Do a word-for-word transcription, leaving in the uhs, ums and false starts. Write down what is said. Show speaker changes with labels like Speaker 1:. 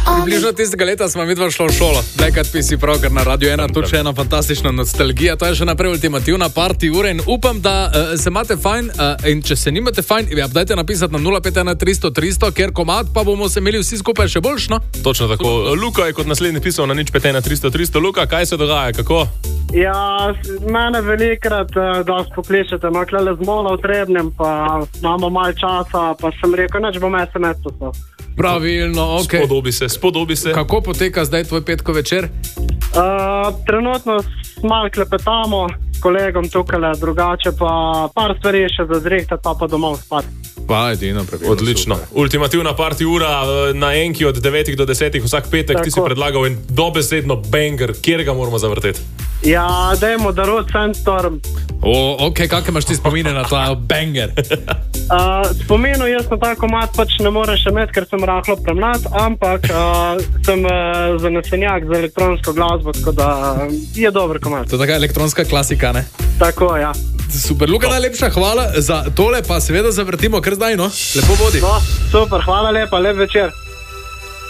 Speaker 1: Približno tistega leta smo midva šla v šolo. Nekaj pisi program na Radio ena, tu še ena fantastična nostalgija. To je še naprej ultimativna party ura in upam, da uh, se imate fajn uh, in če se nimate fajn, ja, dajte napisati na nula pet ena tristo tristo, ker komad pa bomo se imeli vsi skupaj še boljš, no?
Speaker 2: Točno tako. Luka je kot naslednji pisal na nič pet ena tristo tristo. Luka, kaj se dogaja, kako?
Speaker 3: Ja, mene velikrat uh, dosti pokličete, no, klele z mola v Trebnjem, pa imamo malo časa, pa sem rekel, neč bom es em es poslal.
Speaker 1: Pravilno, ok.
Speaker 2: Spodobi se, spodobi se.
Speaker 1: Kako poteka zdaj tvoj petko večer?
Speaker 3: Uh, trenutno malo klepetamo s kolegom tukaj, drugače pa par stvari še za zrehtati, pa pa domov spati.
Speaker 1: Pa, edino pravilno.
Speaker 2: Odlično. Super. Ultimativna party ura na enki od devetih do desetih vsak petek. Tako. Ti si predlagal en dobesedno banger. Kjer ga moramo zavrteti?
Speaker 3: Ja, dajmo The Road Sandstorm.
Speaker 1: O, ok, kakve imaš ti spomine na ta banger?
Speaker 3: Uh, spomenu jaz na ta komad pač ne morem še imeti, ker sem rahlo premlad, ampak uh, sem uh, zanesenjak za elektronsko glasbo, tako da uh, je dober komad.
Speaker 1: To je taka elektronska klasika, ne?
Speaker 3: Tako, ja.
Speaker 1: Super, Luka, najlepša hvala za tole, pa seveda zavrtimo kar zdaj, no? Lepo vodi.
Speaker 3: No, super, hvala lepa, lep večer.